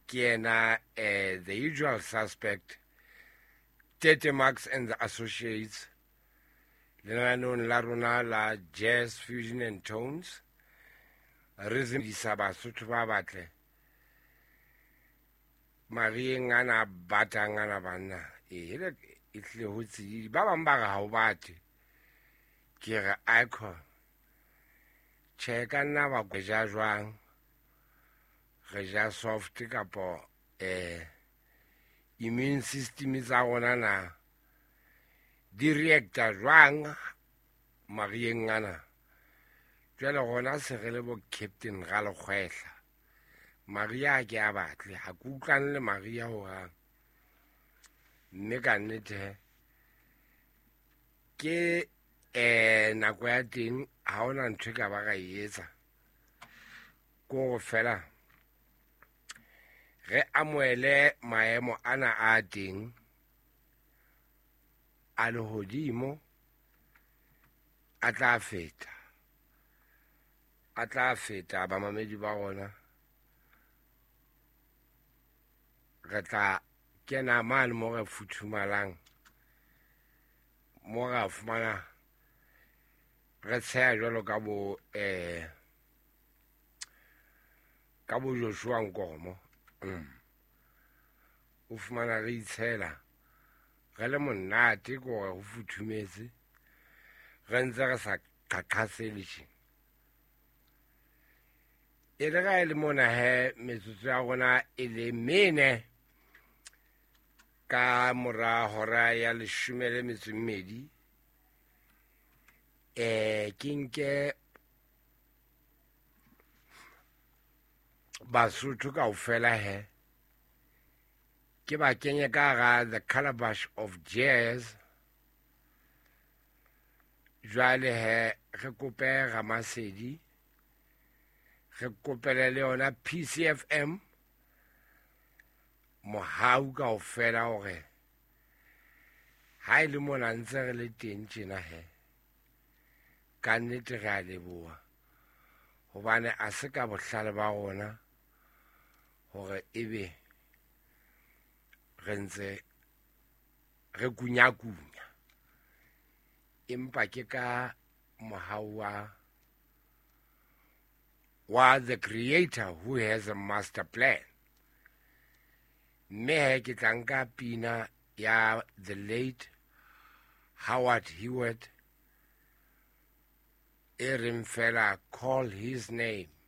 the usual suspect, Tete Max and the Associates, lenanong la rona la Jazz, Fusion and Tones, re sebedisa Basotho ba batle, marieng ana batang ana banna, ehlile ho tsididi, ba bang ba re ha o bate, ke re icon, tjhe ka nna ba kweja jwang, re ja soft kapo immune system tsa rona na di reacta jwang marieng ana. Jwale gona se re le bo Captain Galekgwehla, maria ke a batle ha ke utlwane le maria hohang, mme ka nnete ke nako ya teng ha ona ntho e ka ba ka e etsa ko fela re amoele maemo ana a teng a lehodimo a tla feta bamamedi ba rona, re tla kena mane mo re futhumalang, mo ra fumana re tsheya jwalo ka bo Joshua Nkomo. O fumana re itshela re le monate gore ho futhumetse, re ntse re sa qaqasele tje. E le ga e le mona he metsotso ya rona e le mene ka mora hora ya 12, ke nke Basotho kaofela he ke ba kenye ka ga the calabash of jazz. Jwale he re kope Ramasedi, re kopele le yona PCFM mohau kaofela hore ha e le mona ntse re le teng tjena he ka nnete re a leboha, hobane a se ka bohlale ba rona hore ebe re ntse re kunyakunya, empa ke ka mohau wa the creator who has a master plan. Mme he ke tla nka pina ya the late Howard Hewitt e reng fela Call His Name.